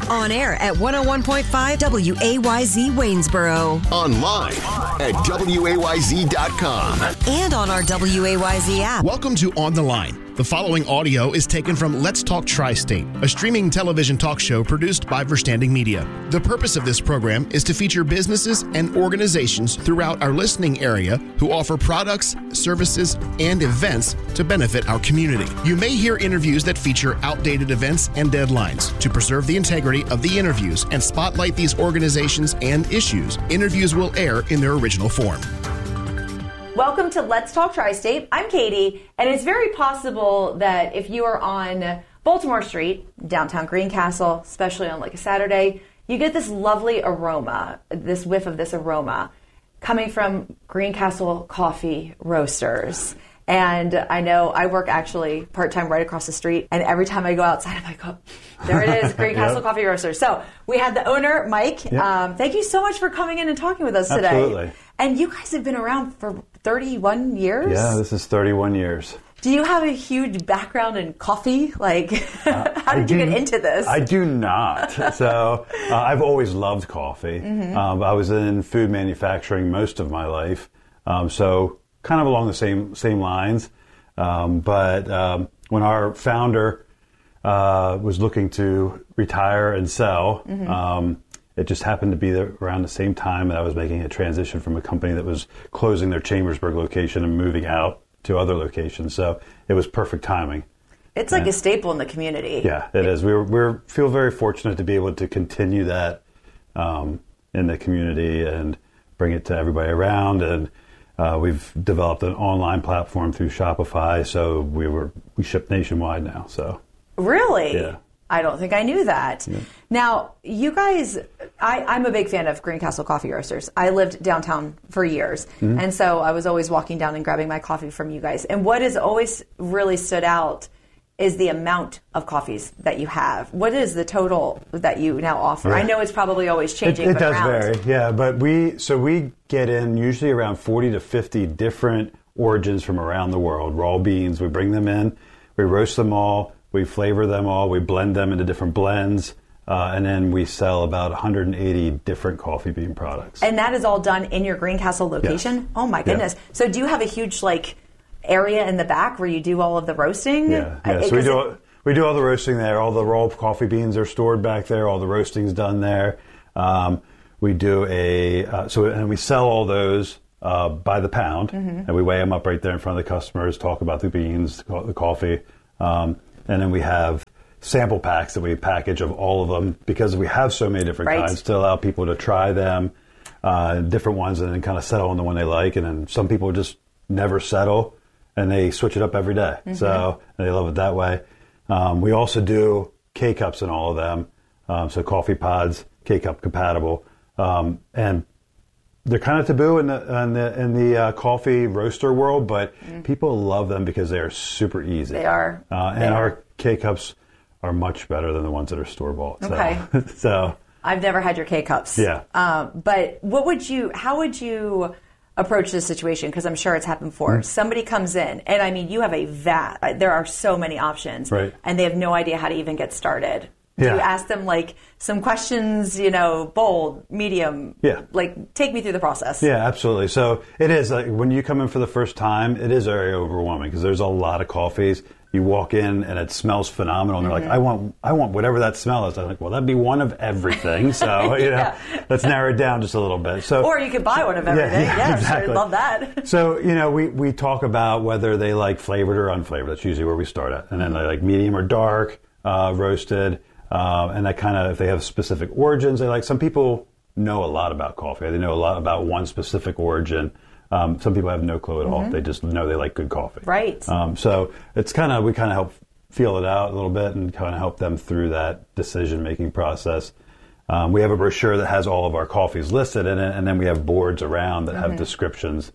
On air at 101.5 WAYZ Waynesboro. Online at WAYZ.com. And on our WAYZ app. Welcome to On the Line. The following audio is taken from Let's Talk Tri-State, a streaming television talk show produced by Verstanding Media. The purpose of this program is to feature businesses and organizations throughout our listening area who offer products, services, and events to benefit our community. You may hear interviews that feature outdated events and deadlines. To preserve the integrity of the interviews and spotlight these organizations and issues, interviews will air in their original form. Welcome to Let's Talk Tri-State. I'm Katie, and it's very possible that if you are on Baltimore Street, downtown Greencastle, especially on like a Saturday, you get this lovely aroma, this whiff of this aroma coming from Greencastle Coffee Roasters. And I know I work actually part-time right across the street, and every time I go outside, I'm like, oh, there it is, Greencastle Coffee Roasters. So we had the owner, Mike. Yep. Thank you so much for coming in and talking with us today. Absolutely. And you guys have been around for 31 years? Yeah, this is 31 years. Do you have a huge background in coffee? Like, how did you get into this? I do not. So I've always loved coffee. I was in food manufacturing most of my life, so kind of along the same lines. But when our founder was looking to retire and sell, it just happened to be around the same time that I was making a transition from a company that was closing their Chambersburg location and moving out to other locations. So it was perfect timing. It's like a staple in the community. Yeah, it is. We feel very fortunate to be able to continue that in the community and bring it to everybody around. And we've developed an online platform through Shopify, so we ship nationwide now. So really? Yeah. I don't think I knew that. Yeah. Now, you guys, I'm a big fan of Greencastle Coffee Roasters. I lived downtown for years, and so I was always walking down and grabbing my coffee from you guys. And what has always really stood out is the amount of coffees that you have. What is the total that you now offer? Yeah. I know it's probably always changing. It does vary, yeah. But we get in usually around 40 to 50 different origins from around the world. Raw beans, we bring them in, we roast them all. We flavor them all, we blend them into different blends, and then we sell about 180 different coffee bean products. And that is all done in your Greencastle location? Yes. Oh my goodness. Yeah. So do you have a huge area in the back where you do all of the roasting? Yeah. So we do all the roasting there. All the raw coffee beans are stored back there. All the roasting's done there. We do and we sell all those by the pound, and we weigh them up right there in front of the customers, talk about the beans, the coffee. And then we have sample packs that we package of all of them because we have so many different kinds to allow people to try them, different ones, and then kind of settle on the one they like. And then some people just never settle, and they switch it up every day. So they love it that way. We also do K-Cups in all of them, so coffee pods, K-Cup compatible. And they're kind of taboo in the coffee roaster world, but people love them because they are super easy. They are. Our K-Cups are much better than the ones that are store-bought. Okay. So I've never had your K-Cups. Yeah. But how would you approach this situation? Because I'm sure it's happened before. Somebody comes in, and I mean, you have a there are so many options, right, and they have no idea how to even get started. Do you ask them some questions, bold, medium? Yeah. Take me through the process. Yeah, absolutely. So it is when you come in for the first time, it is very overwhelming because there's a lot of coffees. You walk in and it smells phenomenal, and they're like, I want whatever that smell is. I'm like, well, that'd be one of everything. So let's narrow it down just a little bit. So, or you could buy one of everything. Yeah, exactly. Sure, love that. So we talk about whether they like flavored or unflavored. That's usually where we start at, and then they like medium or dark, roasted. And that kind of, if they have specific origins, they like. Some people know a lot about coffee. They know a lot about one specific origin. Some people have no clue at all. They just know they like good coffee. Right. So it's we kind of help feel it out a little bit and kind of help them through that decision-making process. We have a brochure that has all of our coffees listed in it, and then we have boards around that have descriptions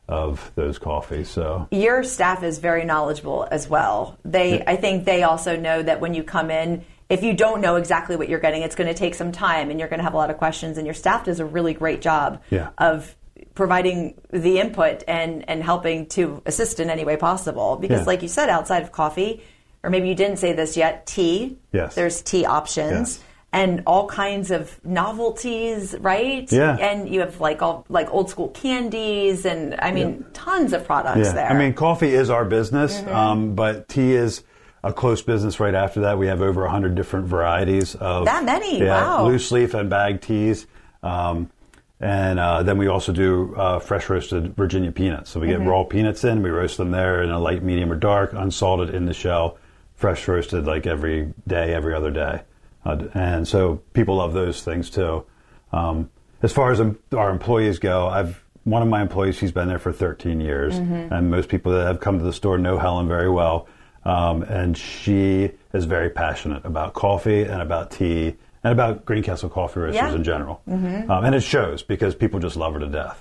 of those coffees. So your staff is very knowledgeable as well. I think they also know that when you come in, if you don't know exactly what you're getting, it's going to take some time and you're going to have a lot of questions, and your staff does a really great job of providing the input and helping to assist in any way possible. Because like you said, outside of coffee, or maybe you didn't say this yet, tea. Yes. There's tea options. Yes. and all kinds of novelties, right? Yeah. And you have like old school candies, and I mean tons of products there. I mean, coffee is our business, but tea is a close business right after that. We have over 100 different varieties of that many. Wow. Loose leaf and bag teas. And then we also do fresh roasted Virginia peanuts. So we get raw peanuts in, we roast them there in a light, medium, or dark, unsalted in the shell, fresh roasted like every day, every other day. And so people love those things too. As far as our employees go, one of my employees, she's been there for 13 years. And most people that have come to the store know Helen very well. And she is very passionate about coffee and about tea and about Greencastle Coffee Roasters in general. And it shows because people just love her to death.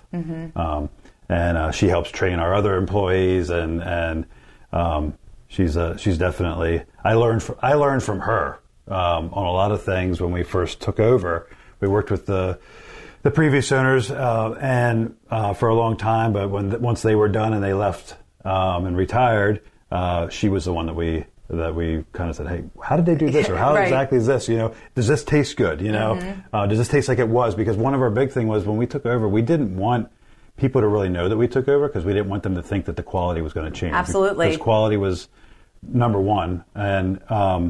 And she helps train our other employees, and she's definitely. I learned from her on a lot of things when we first took over. We worked with the previous owners and for a long time, but once they were done and they left and retired, she was the one that we kind of said, hey, how did they do this? Or how exactly is this? Does this taste good? Does this taste like it was? Because one of our big thing was when we took over, we didn't want people to really know that we took over because we didn't want them to think that the quality was going to change. Absolutely. Because quality was number one. And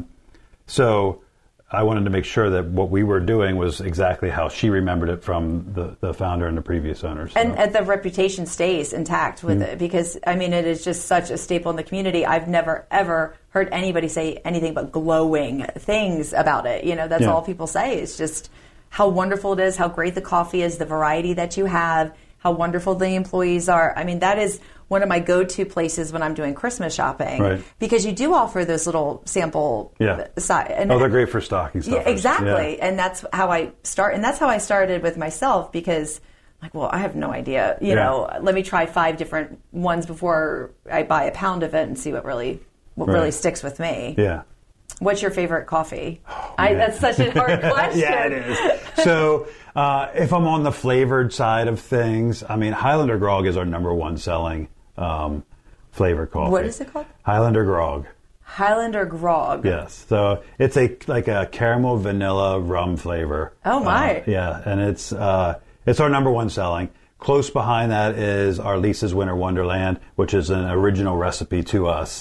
so I wanted to make sure that what we were doing was exactly how she remembered it from the founder and the previous owners. And the reputation stays intact with it because, I mean, it is just such a staple in the community. I've never, ever heard anybody say anything but glowing things about it. That's all people say. It's just how wonderful it is, how great the coffee is, the variety that you have, how wonderful the employees are. I mean, that is one of my go-to places when I'm doing Christmas shopping because you do offer those little sample side. And they're great for stocking stuff. Yeah, exactly. And that's how I start. And that's how I started with myself because I have no idea. Let me try 5 different ones before I buy a pound of it and see what really sticks with me. Yeah. What's your favorite coffee? That's such a hard question. Yeah, it is. So if I'm on the flavored side of things, I mean, Highlander Grog is our number one selling flavored coffee. What is it called? Highlander Grog. Highlander Grog. Yes. So it's like a caramel vanilla rum flavor. Oh my. And it's our number one selling. Close behind that is our Lisa's Winter Wonderland, which is an original recipe to us.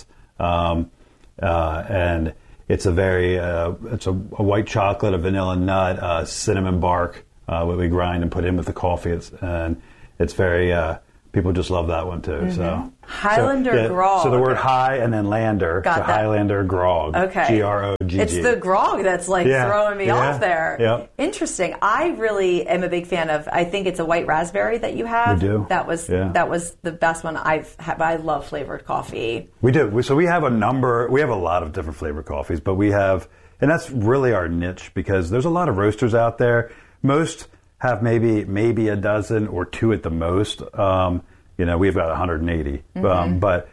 And it's a white chocolate, a vanilla nut, cinnamon bark, what we grind and put in with the coffee. It's very, people just love that one too. So Highlander Grog. So the word high and then lander. Got that. Highlander Grog. Okay. Grogg. It's the grog that's throwing me off there. Yep. Interesting. I really am a big fan of, I think it's a white raspberry that you have. We do. That was the best one I've had. I love flavored coffee. We do. So we have a lot of different flavored coffees, but and that's really our niche because there's a lot of roasters out there. Most have maybe a dozen or 2 at the most. We've got 180, but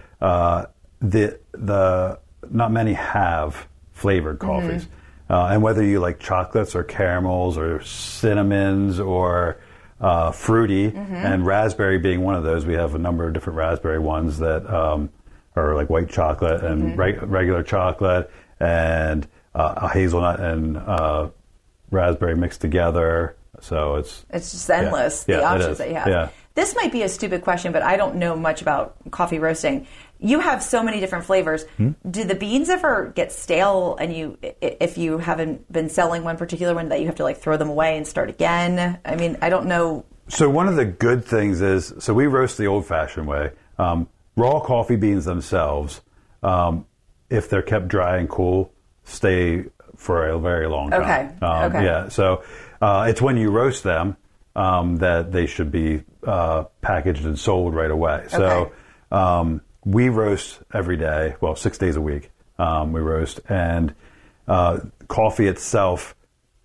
the not many have flavored coffees. And whether you like chocolates or caramels or cinnamons or fruity, and raspberry being one of those, we have a number of different raspberry ones that are like white chocolate and regular chocolate and a hazelnut and raspberry mixed together. So it's just endless, the options that you have. Yeah. This might be a stupid question, but I don't know much about coffee roasting. You have so many different flavors. Do the beans ever get stale and if you haven't been selling one particular one that you have to throw them away and start again? I mean, I don't know. So one of the good things is, we roast the old-fashioned way. Raw coffee beans themselves, if they're kept dry and cool, stay for a very long time. Okay. Yeah. So it's when you roast them that they should be packaged and sold right away. So we roast every day, 6 days a week. We roast, and coffee itself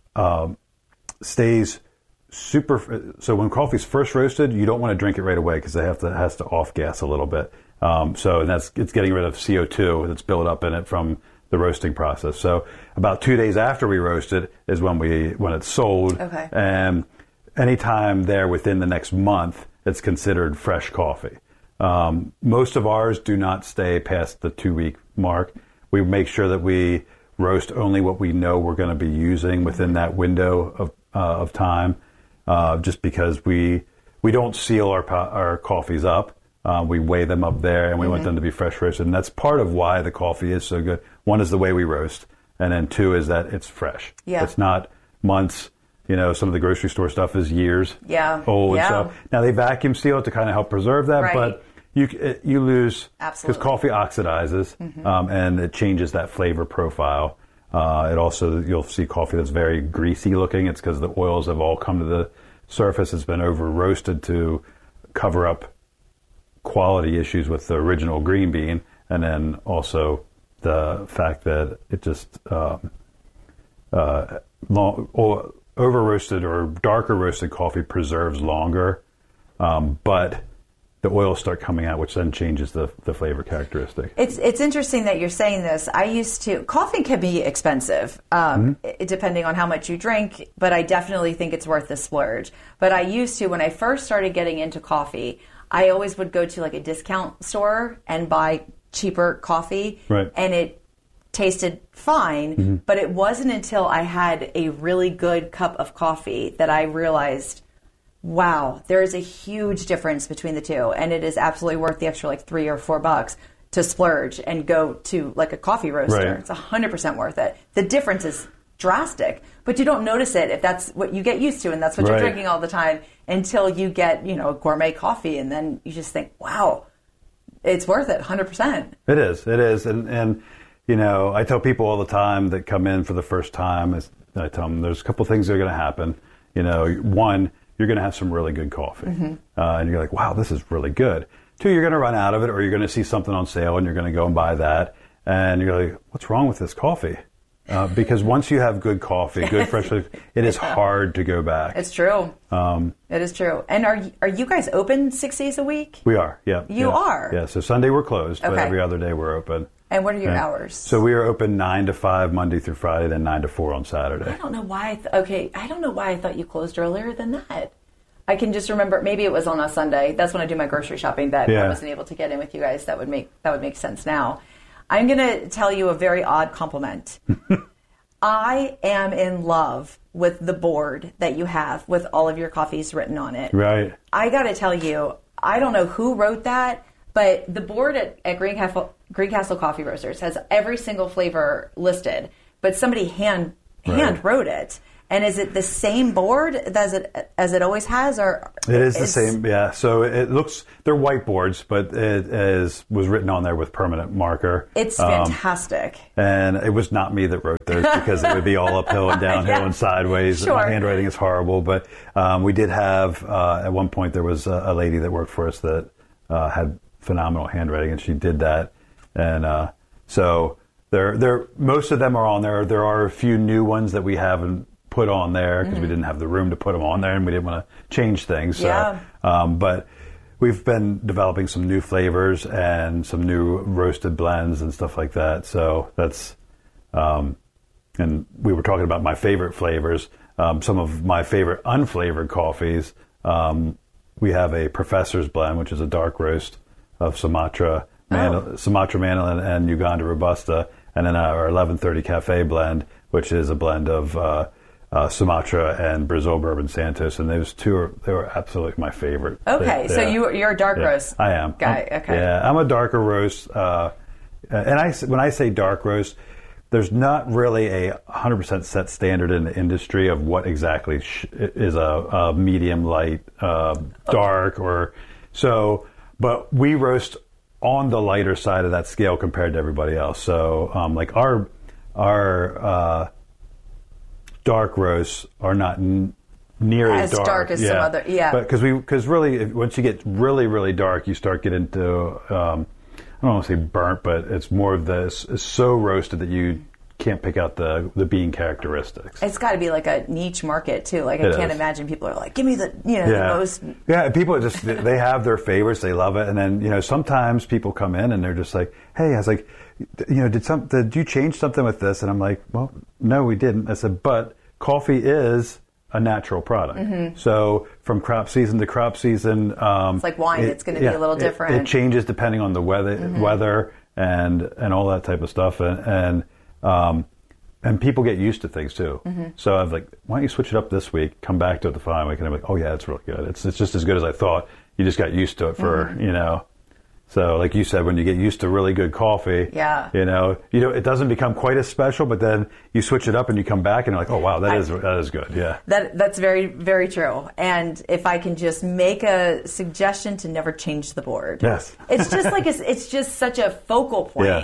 stays super. So when coffee's first roasted, you don't want to drink it right away because it has to off gas a little bit. It's getting rid of CO2 that's built up in it from the roasting process. So about 2 days after we roast it is when it's sold. Okay. And anytime there within the next month, it's considered fresh coffee. Most of ours do not stay past the 2-week mark. We make sure that we roast only what we know we're going to be using within that window of time, just because we don't seal our coffees up. We weigh them up there, and we want them to be fresh roasted. And that's part of why the coffee is so good. One is the way we roast, and then two is that it's fresh. Yeah. It's not months. Some of the grocery store stuff is years old and stuff. Now, they vacuum seal it to kind of help preserve that, but you lose, because coffee oxidizes, and it changes that flavor profile. It also, you'll see coffee that's very greasy looking. It's because the oils have all come to the surface. It's been over roasted to cover up quality issues with the original green bean, and then also the fact that it just over roasted or darker roasted coffee preserves longer, but the oils start coming out, which then changes the flavor characteristic. It's interesting that you're saying this. Coffee can be expensive, depending on how much you drink, but I definitely think it's worth the splurge. But I used to, when I first started getting into coffee, I always would go to like a discount store and buy cheaper coffee, and it tasted fine, but it wasn't until I had a really good cup of coffee that I realized, wow, there is a huge difference between the two, and it is absolutely worth the extra like $3 or $4 to splurge and go to like a coffee roaster. It's 100% worth it. The difference is drastic, but you don't notice it if that's what you get used to and that's what you're drinking all the time, until you get, a gourmet coffee, and then you just think, wow, it's worth it 100%. It is. And I tell people all the time that come in for the first time, I tell them there's a couple things that are going to happen. One, you're going to have some really good coffee. And you're like, wow, this is really good. Two, you're going to run out of it, or you're going to see something on sale and you're going to go and buy that. And you're like, what's wrong with this coffee? Because once you have good coffee, good fresh, it is hard to go back. It's true. It is true. And are you guys open 6 days a week? We are, yeah. You are? Yeah, so Sunday we're closed, but every other day we're open. And what are your hours? So we are open 9 to 5 Monday through Friday, then 9 to 4 on Saturday. I don't know why. I don't know why I thought you closed earlier than that. I can just remember, maybe it was on a Sunday. That's when I do my grocery shopping. That I wasn't able to get in with you guys. That would make sense now. I'm going to tell you a very odd compliment. I am in love with the board that you have with all of your coffees written on it. Right. I got to tell you, I don't know who wrote that, but the board at Greencastle Coffee Roasters has every single flavor listed, but somebody hand wrote it. And is it the same board as it always has, or it is the same? Yeah. So it looks, they're whiteboards, but it was written on there with permanent marker. It's fantastic. And it was not me that wrote those, because it would be all uphill and downhill and sideways. Sure. My handwriting is horrible, but we did have at one point there was a lady that worked for us that had phenomenal handwriting, and she did that. And so there most of them are on there. There are a few new ones that we haven't put on there because we didn't have the room to put them on there, and we didn't want to change things. So, but we've been developing some new flavors and some new roasted blends and stuff like that. So that's, and we were talking about my favorite flavors. Some of my favorite unflavored coffees. We have a Professor's blend, which is a dark roast of Sumatra Mandolin and Uganda Robusta, and then our 1130 Cafe blend, which is a blend of Sumatra and Brazil Bourbon Santos, and those two they were absolutely my favorite. Okay, so you're a dark roast I am. guy. Okay. Yeah, I'm a darker roast, and when I say dark roast, there's not really a 100% set standard in the industry of what exactly is a medium light, dark, or so. But we roast on the lighter side of that scale compared to everybody else. So, like our dark roasts are not near as dark as some other. Yeah, but because really, once you get really, really dark, you start getting into I don't want to say burnt, but it's more of this. It's so roasted that you can't pick out the bean characteristics. It's got to be like a niche market too. Like I can't imagine people are like, give me the the most. Yeah, people just they have their favorites, they love it, and then sometimes people come in and they're just like, hey, I was like, did you change something with this? And I'm like, well, no, we didn't. I said, but coffee is a natural product. Mm-hmm. So from crop season to crop season, it's like wine. It's going to be a little different. It changes depending on the weather and all that type of stuff. And and people get used to things too. So I was like, why don't you switch it up this week? Come back to it the following week, and I'm like, oh yeah, it's really good. It's just as good as I thought. You just got used to it for So like you said, when you get used to really good coffee, it doesn't become quite as special. But then you switch it up and you come back and you're like, oh wow, that is good. Yeah, that's very, very true. And if I can just make a suggestion to never change the board, yes, it's just like it's just such a focal point.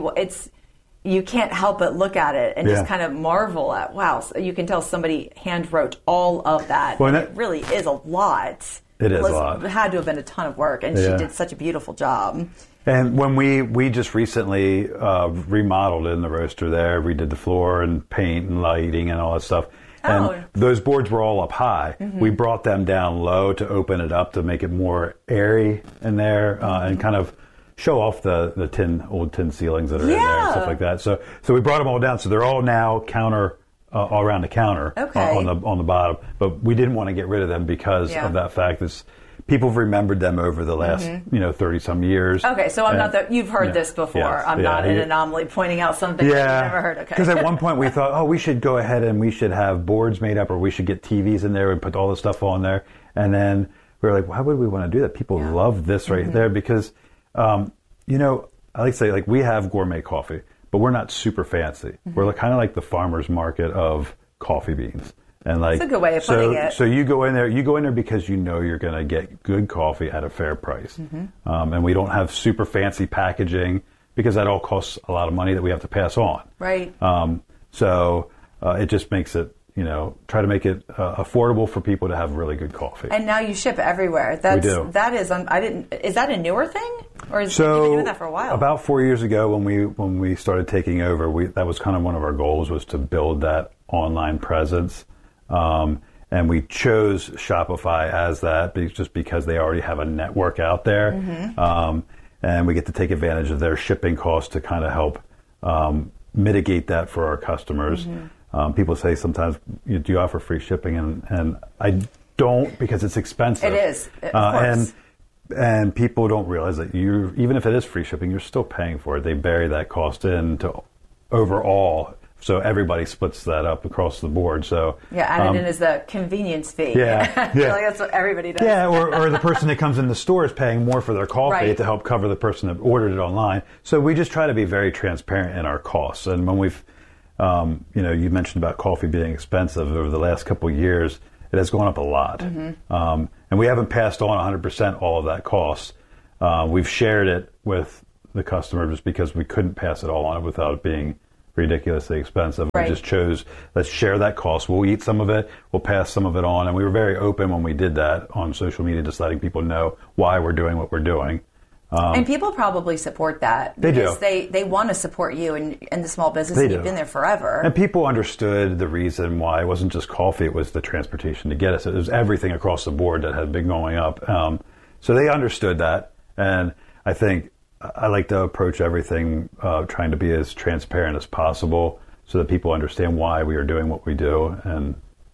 You can't help but look at it and just kind of marvel at, wow, so you can tell somebody hand wrote all of that. Well, it really is a lot. It is a lot. It had to have been a ton of work, and she did such a beautiful job. And when we just recently remodeled in the roaster there, we did the floor and paint and lighting and all that stuff. And those boards were all up high. We brought them down low to open it up to make it more airy in there and kind of show off the old tin ceilings that are in there and stuff like that. So we brought them all down. So they're all now all around the counter on the bottom. But we didn't want to get rid of them because of that fact. People have remembered them over the last 30-some years. Okay, so I'm not you've heard this before. I'm not an anomaly pointing out something that you've never heard. Okay. Because at one point we thought, we should go ahead and we should have boards made up, or we should get TVs in there and put all the stuff on there. And then we were like, why would we want to do that? People love this right there because I like to say, like, we have gourmet coffee, but we're not super fancy. We're kind of like the farmer's market of coffee beans. And like, that's a good way of putting it. So you go in there because you know you're going to get good coffee at a fair price. And we don't have super fancy packaging because that all costs a lot of money that we have to pass on. Right. So it just makes it, try to make it affordable for people to have really good coffee. And now you ship everywhere. We do. That is, is that a newer thing? Or you've been doing that for a while? About 4 years ago when we started taking over, that was kind of one of our goals, was to build that online presence. And we chose Shopify as that just because they already have a network out there. And we get to take advantage of their shipping costs to kind of help mitigate that for our customers. People say sometimes, do you offer free shipping? And I don't, because it's expensive. It is, of course. And people don't realize that even if it is free shipping, you're still paying for it. They bury that cost into overall. So everybody splits that up across the board. So added in as the convenience fee. I feel like that's what everybody does. Yeah, or the person that comes in the store is paying more for their coffee to help cover the person that ordered it online. So we just try to be very transparent in our costs. And when we've, you mentioned about coffee being expensive over the last couple of years, it has gone up a lot. And we haven't passed on 100% all of that cost. We've shared it with the customer just because we couldn't pass it all on without it being ridiculously expensive. We just chose, let's share that cost. We'll eat some of it, we'll pass some of it on. And we were very open when we did that on social media, just letting people know why we're doing what we're doing. And people probably support that. They do. They want to support you and the small business, and you've been there forever. And people understood the reason why. It wasn't just coffee, it was the transportation to get us. It was everything across the board that had been going up. So they understood that. And I think I like to approach everything trying to be as transparent as possible so that people understand why we are doing what we do. And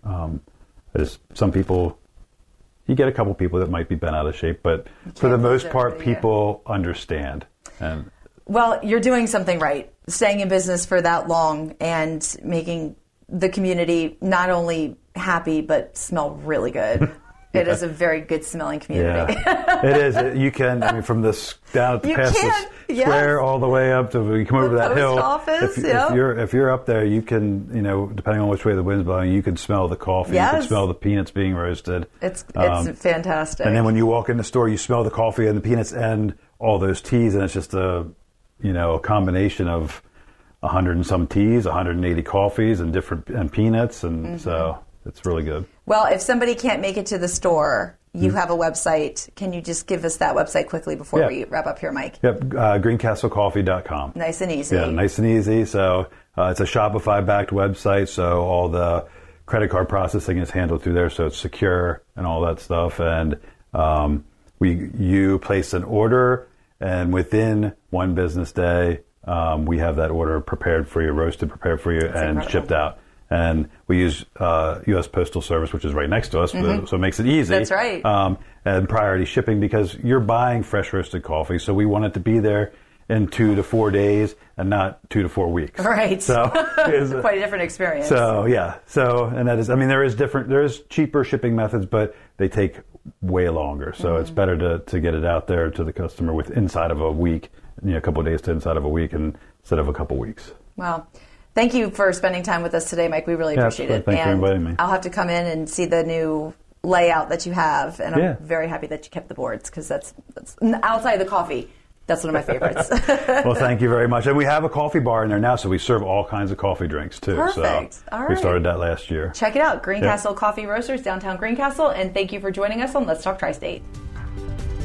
some people, you get a couple people that might be bent out of shape, but for the most part, people understand. And well, you're doing something right, staying in business for that long and making the community not only happy, but smell really good. It is a very good smelling community. It is. You can, from this down past this square all the way up to, you come over that hill. Office, if you're up there, you can, depending on which way the wind's blowing, you can smell the coffee. You can smell the peanuts being roasted. It's fantastic. And then when you walk in the store, you smell the coffee and the peanuts and all those teas, and it's just a combination of 100 and some teas, 180 coffees, and peanuts, and so it's really good. Well, if somebody can't make it to the store, you have a website. Can you just give us that website quickly before we wrap up here, Mike? Yep, greencastlecoffee.com. Nice and easy. Yeah, nice and easy. So it's a Shopify-backed website, so all the credit card processing is handled through there, so it's secure and all that stuff. And you place an order, and within one business day, we have that order prepared for you, roasted, prepared for you, and shipped out. And we use U.S. Postal Service, which is right next to us, so it makes it easy. That's right. And priority shipping, because you're buying fresh roasted coffee, so we want it to be there in 2 to 4 days and not 2 to 4 weeks. Right. So it's quite a different experience. So yeah. So and that is, I mean, there is cheaper shipping methods, but they take way longer. So it's better to get it out there to the customer with inside of a week, a couple of days to inside of a week instead of a couple weeks. Wow. Thank you for spending time with us today, Mike. We really appreciate it. Thanks for inviting me. I'll have to come in and see the new layout that you have, and I'm very happy that you kept the boards, because that's outside of the coffee. That's one of my favorites. Well, thank you very much. And we have a coffee bar in there now, so we serve all kinds of coffee drinks too. Perfect. So all right. We started that last year. Check it out, Greencastle Coffee Roasters, downtown Greencastle, and thank you for joining us on Let's Talk Tri-State.